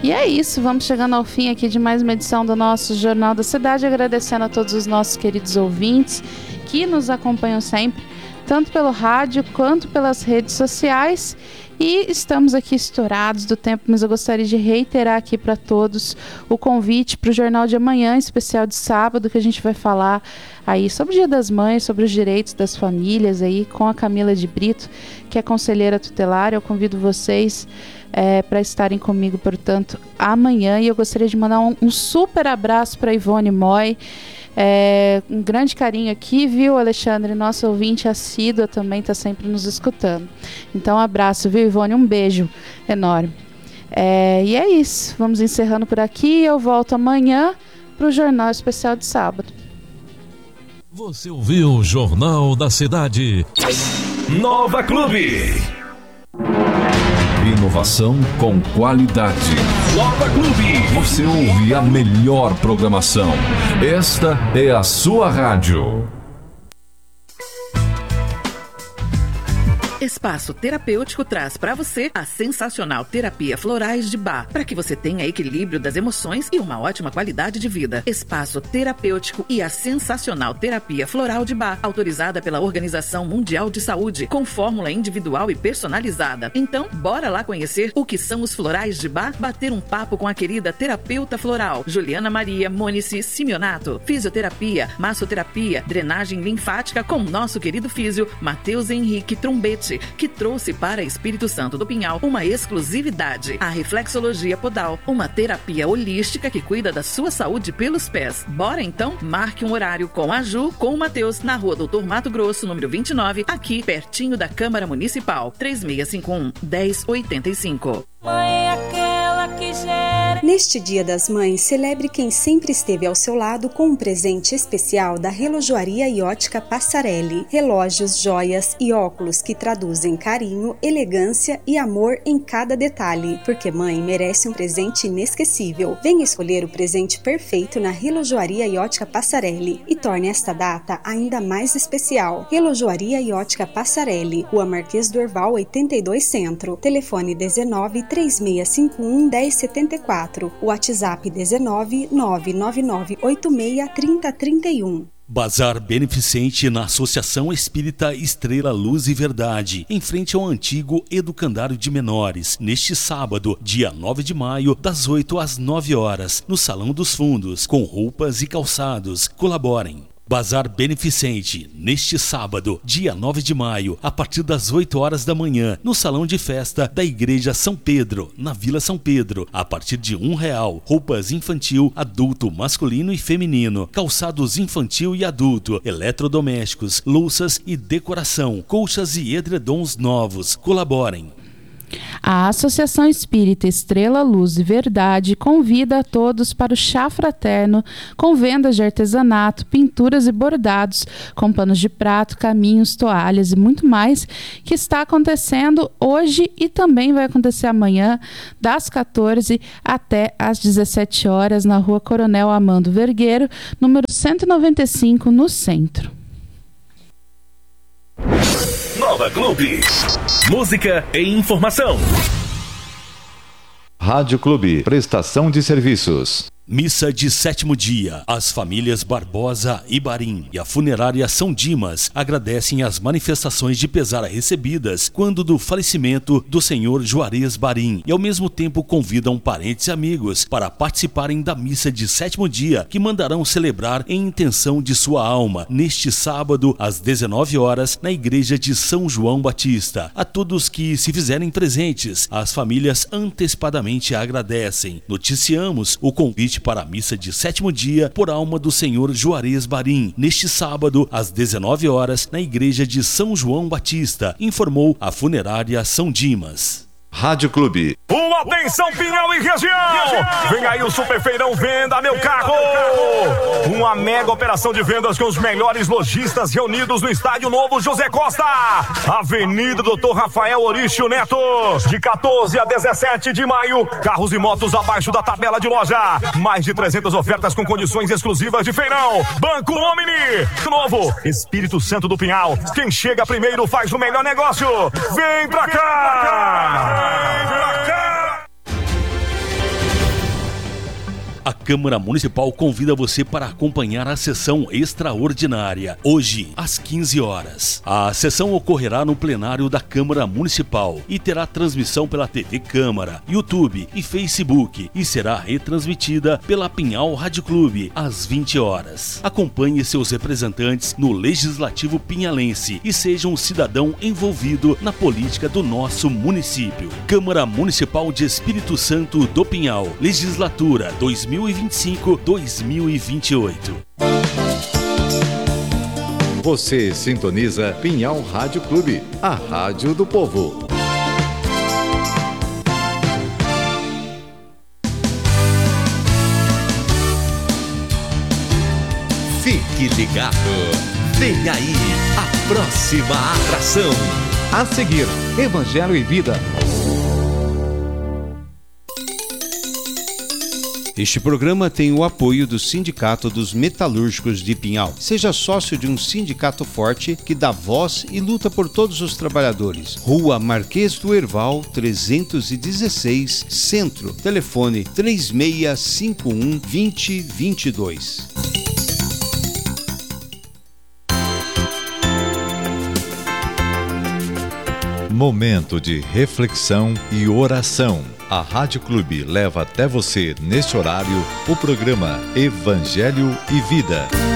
E é isso, vamos chegando ao fim aqui de mais uma edição do nosso Jornal da Cidade, agradecendo a todos os nossos queridos ouvintes que nos acompanham sempre, tanto pelo rádio quanto pelas redes sociais. E estamos aqui estourados do tempo, mas eu gostaria de reiterar aqui para todos o convite para o Jornal de Amanhã, especial de sábado, que a gente vai falar aí sobre o Dia das Mães, sobre os direitos das famílias aí, com a Camila de Brito, que é conselheira tutelar. Eu convido vocês para estarem comigo, portanto, amanhã. E eu gostaria de mandar um super abraço para Ivone Moy. Um grande carinho aqui, viu, Alexandre? Nosso ouvinte assídua também está sempre nos escutando. Então, um abraço, viu, Ivone? Um beijo enorme. E é isso. Vamos encerrando por aqui. Eu volto amanhã para o Jornal Especial de Sábado. Você ouviu o Jornal da Cidade. Nova Clube. Inovação com qualidade. Nova Clube. Você ouve a melhor programação. Esta é a sua rádio. Espaço Terapêutico traz para você a sensacional Terapia Florais de Bach, para que você tenha equilíbrio das emoções e uma ótima qualidade de vida. Espaço Terapêutico e a sensacional Terapia Floral de Bach, autorizada pela Organização Mundial de Saúde, com fórmula individual e personalizada. Então, bora lá conhecer o que são os florais de Bach, bater um papo com a querida terapeuta floral, Juliana Maria Mônice Simeonato. Fisioterapia, massoterapia, drenagem linfática com nosso querido físio, Matheus Henrique Trombete, que trouxe para Espírito Santo do Pinhal uma exclusividade, a reflexologia podal, uma terapia holística que cuida da sua saúde pelos pés. Bora então? Marque um horário com a Ju, com o Matheus, na rua Doutor Mato Grosso, número 29, aqui pertinho da Câmara Municipal, 3651-1085. Mãe, aquela que gera. Neste Dia das Mães, celebre quem sempre esteve ao seu lado com um presente especial da Relojoaria e Ótica Passarelli. Relógios, joias e óculos que traduzem carinho, elegância e amor em cada detalhe. Porque mãe merece um presente inesquecível. Venha escolher o presente perfeito na Relojoaria e Ótica Passarelli e torne esta data ainda mais especial. Relojoaria e Ótica Passarelli, Rua Marquês do Herval 82 Centro. Telefone 19-3651-1074. WhatsApp 19-99986-3031. Bazar beneficente na Associação Espírita Estrela Luz e Verdade, em frente ao antigo Educandário de Menores, neste sábado, dia 9 de maio, das 8 às 9 horas, no Salão dos Fundos, com roupas e calçados. Colaborem. Bazar beneficente, neste sábado, dia 9 de maio, a partir das 8 horas da manhã, no Salão de Festa da Igreja São Pedro, na Vila São Pedro, a partir de R$1. Roupas infantil, adulto, masculino e feminino, calçados infantil e adulto, eletrodomésticos, louças e decoração, colchas e edredons novos. Colaborem. A Associação Espírita Estrela Luz e Verdade convida a todos para o chá fraterno com vendas de artesanato, pinturas e bordados, com panos de prato, caminhos, toalhas e muito mais, que está acontecendo hoje e também vai acontecer amanhã, das 14 até às 17 horas, na Rua Coronel Amando Vergueiro, número 195, no centro. Nova Clube. Música e informação. Rádio Clube, prestação de serviços. Missa de sétimo dia. As famílias Barbosa e Barim e a funerária São Dimas agradecem as manifestações de pesar recebidas quando do falecimento do senhor Juarez Barim e ao mesmo tempo convidam parentes e amigos para participarem da missa de sétimo dia, que mandarão celebrar em intenção de sua alma neste sábado às 19 horas na igreja de São João Batista. A todos que se fizerem presentes, as famílias antecipadamente agradecem. Noticiamos o convite para a missa de sétimo dia por alma do senhor Juarez Barim, neste sábado, às 19 horas, na igreja de São João Batista, informou a funerária São Dimas. Rádio Clube. Atenção, Pinhal e região! Vem aí o Super Feirão Venda Meu Carro! Uma mega operação de vendas com os melhores lojistas reunidos no Estádio Novo José Costa, Avenida Dr. Rafael Orício Neto, de 14 a 17 de maio. Carros e motos abaixo da tabela de loja. Mais de 300 ofertas com condições exclusivas de feirão. Banco Omni, novo Espírito Santo do Pinhal. Quem chega primeiro faz o melhor negócio. Vem pra cá! Vem pra cá! A Câmara Municipal convida você para acompanhar a sessão extraordinária, hoje, às 15 horas. A sessão ocorrerá no plenário da Câmara Municipal e terá transmissão pela TV Câmara, YouTube e Facebook e será retransmitida pela Pinhal Rádio Clube às 20 horas. Acompanhe seus representantes no Legislativo Pinhalense e seja um cidadão envolvido na política do nosso município. Câmara Municipal de Espírito Santo do Pinhal, Legislatura 2025-2028. Você sintoniza Pinhal Rádio Clube, a rádio do povo. Fique ligado. Vem aí a próxima atração. A seguir, Evangelho e Vida. Este programa tem o apoio do Sindicato dos Metalúrgicos de Pinhal. Seja sócio de um sindicato forte que dá voz e luta por todos os trabalhadores. Rua Marquês do Herval, 316, Centro. Telefone 3651-2022. Momento de reflexão e oração. A Rádio Clube leva até você, neste horário, o programa Evangelho e Vida.